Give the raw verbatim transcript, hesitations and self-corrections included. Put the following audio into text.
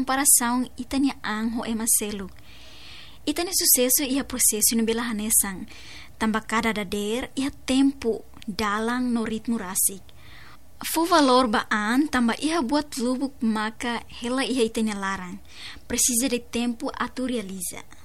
comparação itania anho e Marcelo. Itania sucesso e a processo no belahanesang, tamba cada dader e a tempo dalang no ritmo rasik. Fu valor baan tamba iha buat lubuk maka hela iha itania larang. Precisa de tempo atu realiza.